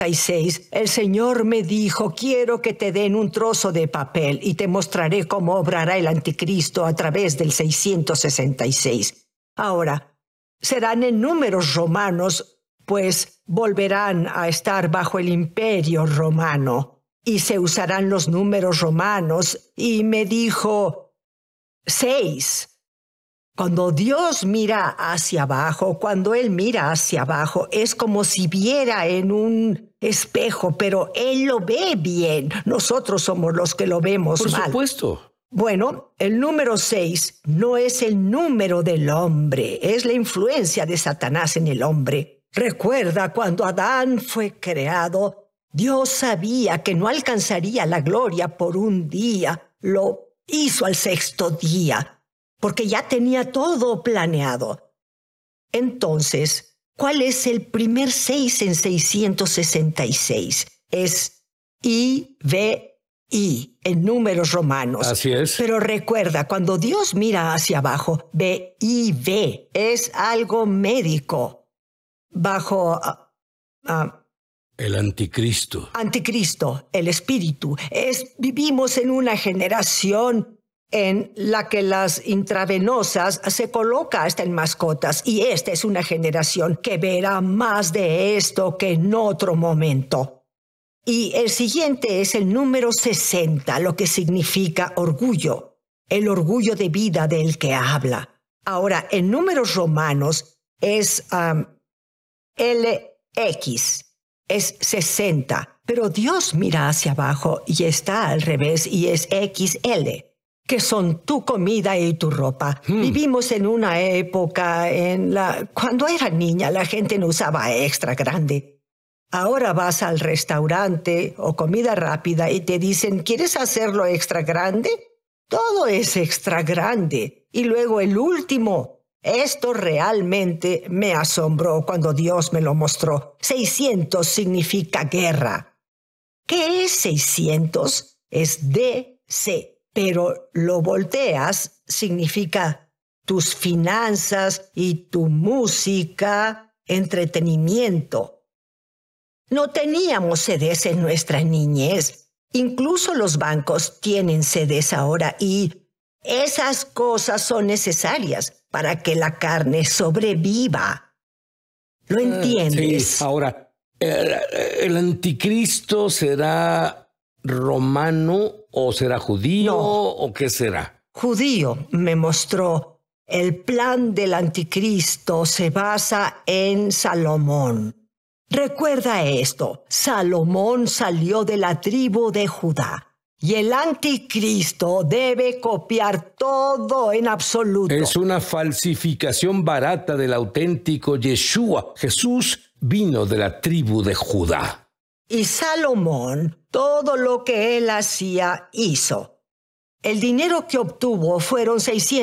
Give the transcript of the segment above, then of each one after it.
6, el Señor me dijo, quiero que te den un trozo de papel y te mostraré cómo obrará el anticristo a través del 666. Ahora, serán en números romanos, pues volverán a estar bajo el imperio romano y se usarán los números romanos. Y me dijo 6. Cuando Dios mira hacia abajo, cuando Él mira hacia abajo, es como si viera en un espejo, pero Él lo ve bien. Nosotros somos los que lo vemos mal. Por supuesto. Bueno, el número 6 no es el número del hombre, es la influencia de Satanás en el hombre. Recuerda, cuando Adán fue creado, Dios sabía que no alcanzaría la gloria por un día. Lo hizo al 6º día. Porque ya tenía todo planeado. Entonces, ¿cuál es el primer 6 en 666? Es I-V-I, en números romanos. Así es. Pero recuerda, cuando Dios mira hacia abajo, V-I-V, es algo médico. Bajo... el anticristo. Anticristo, el espíritu. Vivimos en una generación en la que las intravenosas se coloca hasta en mascotas, y esta es una generación que verá más de esto que en otro momento. Y el siguiente es el número 60, lo que significa orgullo, el orgullo de vida del que habla. Ahora, en números romanos es LX, es 60, pero Dios mira hacia abajo y está al revés y es XL. Que son tu comida y tu ropa. Vivimos en una época cuando era niña, la gente no usaba extra grande. Ahora vas al restaurante o comida rápida y te dicen, ¿quieres hacerlo extra grande? Todo es extra grande. Y luego el último. Esto realmente me asombró cuando Dios me lo mostró. 600 significa guerra. ¿Qué es 600? Es DC. Pero lo volteas, significa tus finanzas y tu música, entretenimiento. No teníamos CDs en nuestra niñez. Incluso los bancos tienen CDs ahora y esas cosas son necesarias para que la carne sobreviva. ¿Lo entiendes? Sí, ahora, ¿el anticristo será romano o será judío? No. ¿O qué será? Judío me mostró. El plan del anticristo se basa en Salomón. Recuerda esto, Salomón salió de la tribu de Judá. Y el anticristo debe copiar todo en absoluto. Es una falsificación barata del auténtico Yeshua. Jesús vino de la tribu de Judá. Y Salomón, todo lo que él hacía, hizo. El dinero que obtuvo fueron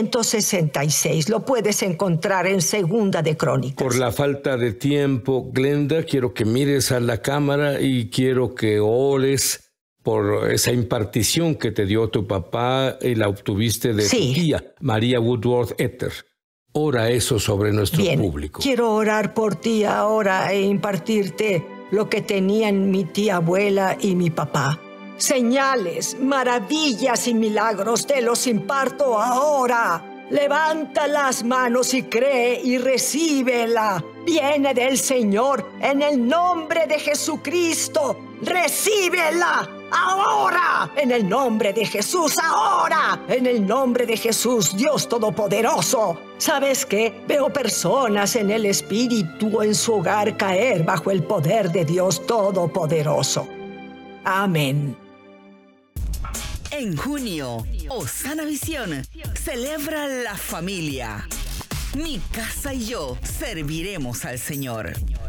666. Lo puedes encontrar en Segunda de Crónicas. Por la falta de tiempo, Glenda, quiero que mires a la cámara y quiero que ores por esa impartición que te dio tu papá y la obtuviste de tu tía, María Woodworth Etter. Ora eso sobre nuestro público. Quiero orar por ti ahora e impartirte lo que tenían mi tía abuela y mi papá. Señales, maravillas y milagros te los imparto ahora. Levanta las manos y cree y recíbela. Viene del Señor en el nombre de Jesucristo. Recíbela ahora, en el nombre de Jesús, ahora, en el nombre de Jesús, Dios Todopoderoso. ¿Sabes qué? Veo personas en el Espíritu en su hogar caer bajo el poder de Dios Todopoderoso. Amén. En junio, Osana Visión celebra la familia. Mi casa y yo serviremos al Señor.